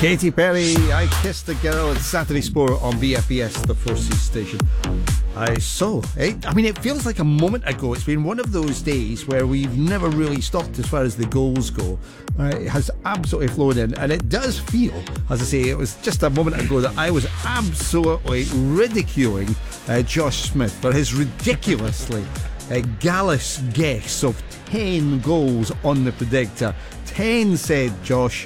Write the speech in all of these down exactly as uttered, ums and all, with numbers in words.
Katy Perry, I Kissed a Girl. It's Saturday Sport on B F B S, the Four Seas station. I so, eh? I mean, it feels like a moment ago. It's been one of those days where we've never really stopped as far as the goals go. Uh, it has absolutely flown in, and it does feel, as I say, it was just a moment ago that I was absolutely ridiculing uh, Josh Smith for his ridiculously uh, gallus guess of ten goals on the predictor. ten, said Josh.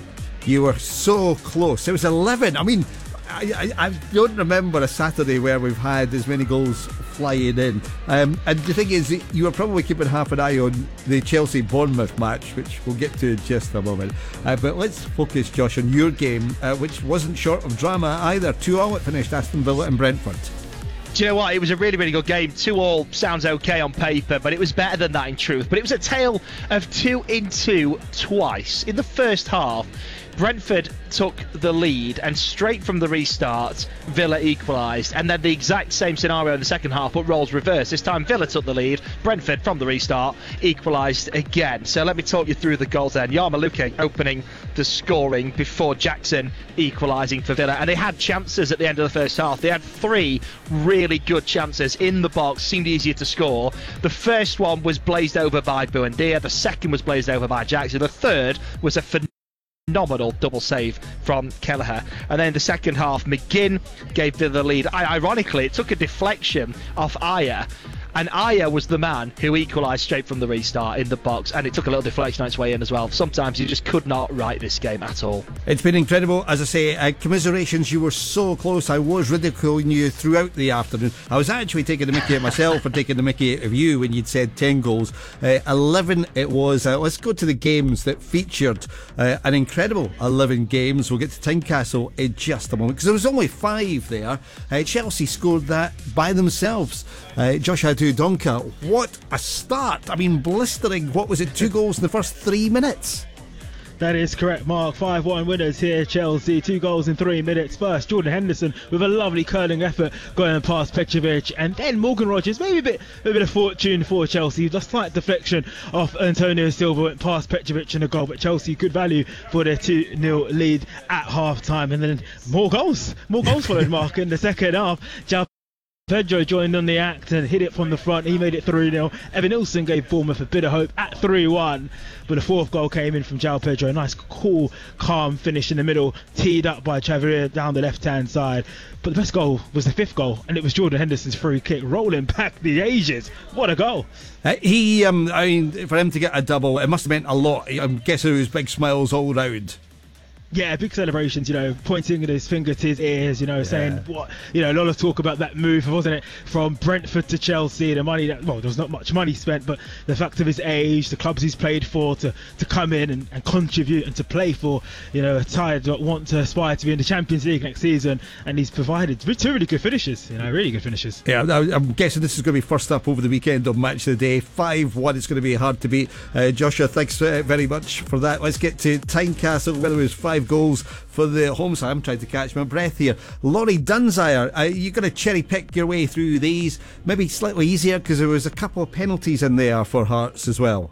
You were so close. It was eleven. I mean, I, I, I don't remember a Saturday where we've had as many goals flying in. Um, and the thing is, you were probably keeping half an eye on the Chelsea-Bournemouth match, which we'll get to in just a moment. Uh, but let's focus, Josh, on your game, uh, which wasn't short of drama either. two all it finished, Aston Villa and Brentford. Do you know what? It was a really, really good game. two all sounds okay on paper, but it was better than that in truth. But it was a tale of two in two twice. In the first half, Brentford took the lead, and straight from the restart, Villa equalised. And then the exact same scenario in the second half, but roles reversed. This time Villa took the lead, Brentford from the restart equalised again. So let me talk you through the goals then. Yarmolenko opening the scoring before Jackson equalising for Villa. And they had chances at the end of the first half. They had three really good chances in the box, seemed easier to score. The first one was blazed over by Buendia. The second was blazed over by Jackson. The third was a phenomenal phenomenal double save from Kelleher. And then in the second half, McGinn gave Villa the lead. I, ironically, it took a deflection off Ayer, and Ayer was the man who equalised straight from the restart in the box, and it took a little deflection on its way in as well. Sometimes you just could not write this game at all. It's been incredible. As I say, uh, commiserations, you were so close. I was ridiculing you throughout the afternoon. I was actually taking the mickey at myself or taking the mickey of you when you'd said ten goals. Uh, eleven it was. Uh, let's go to the games that featured uh, an incredible eleven games. We'll get to Tynecastle in just a moment, because there was only five there. Uh, Chelsea scored that by themselves. Uh, Josh Donker, what a start. I mean, blistering. What was it, two goals in the first three minutes? That is correct, Mark. five one winners here, Chelsea. Two goals in three minutes. First, Jordan Henderson with a lovely curling effort going past Petrovic. And then Morgan Rogers, maybe a bit, a bit of fortune for Chelsea. The slight deflection off Antonio Silva went past Petrovic and a goal. But Chelsea, good value for their two nil lead at half time. And then more goals. More goals followed, Mark, in the second half. João Pedro joined on the act and hit it from the front. He made it three nil. Evan Nilsson gave Bournemouth a bit of hope at three one. But the fourth goal came in from João Pedro. A nice, cool, calm finish in the middle. Teed up by Xavier down the left-hand side. But the best goal was the fifth goal. And it was Jordan Henderson's free kick, rolling back the ages. What a goal. Uh, he, um, I mean, for him to get a double, it must have meant a lot. I'm guessing it was big smiles all round. Yeah, big celebrations, you know, pointing with his finger to his ears, you know, yeah. saying what, you know, a lot of talk about that move, wasn't it, from Brentford to Chelsea, the money that, well, there was not much money spent, but the fact of his age, the clubs he's played for, to, to come in and, and contribute and to play for, you know, a side that want to aspire to be in the Champions League next season, and he's provided two really good finishes, you know, really good finishes. Yeah, I'm guessing this is going to be first up over the weekend on Match of the Day. five one, it's going to be hard to beat. Uh, Joshua, thanks uh, very much for that. Let's get to Tynecastle, where there was five goals for the home side. I'm trying to catch my breath here. Laurie Dunsire, uh, you're going to cherry pick your way through these, maybe slightly easier because there was a couple of penalties in there for Hearts as well.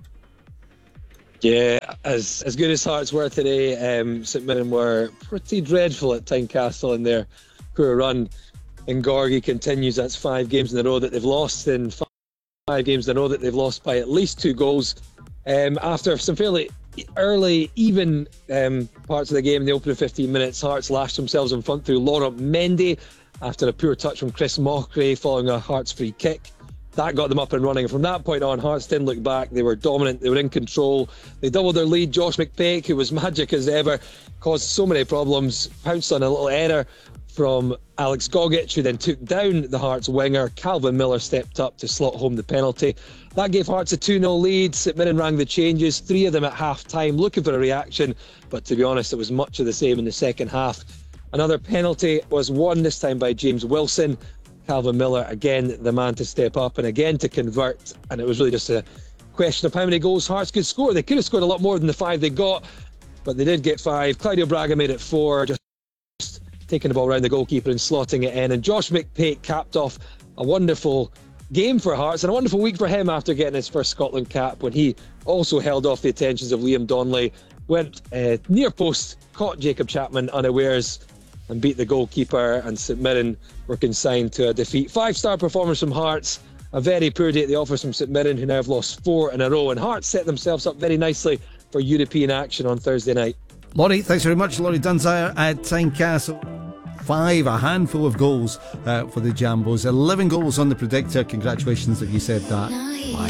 Yeah, as as good as Hearts were today, um, St Mirren were pretty dreadful at Tynecastle in their poor run. And Gorgie continues, that's five games in a row that they've lost, in five games in a row that they've lost by at least two goals. Um, after some fairly early, even um, parts of the game in the opening fifteen minutes, Hearts lashed themselves in front through Laurent Mendy after a poor touch from Chris Mockery following a Hearts free kick. That got them up and running. From that point on, Hearts didn't look back. They were dominant. They were in control. They doubled their lead. Josh McPake, who was magic as ever, caused so many problems, pounced on a little error from Alex Gogic, who then took down the Hearts winger. Calvin Miller stepped up to slot home the penalty. That gave Hearts a two nil lead. St Mirren rang the changes, three of them at half-time, looking for a reaction, but to be honest, it was much of the same in the second half. Another penalty was won, this time by James Wilson. Calvin Miller, again, the man to step up and again to convert, and it was really just a question of how many goals Hearts could score. They could have scored a lot more than the five they got, but they did get five. Claudio Braga made it four, just taking the ball around the goalkeeper and slotting it in, and Josh McPake capped off a wonderful game for Hearts and a wonderful week for him after getting his first Scotland cap, when he also held off the attentions of Liam Donnelly, went uh, near post, caught Jacob Chapman unawares and beat the goalkeeper, and St Mirren were consigned to a defeat. Five-star performance from Hearts. A very poor day at the office from St Mirren, who now have lost four in a row. And Hearts set themselves up very nicely for European action on Thursday night. Laurie, thanks very much. Laurie Dunsire at Tynecastle. Five, a handful of goals uh, for the Jambos. eleven goals on the predictor. Congratulations if you said that.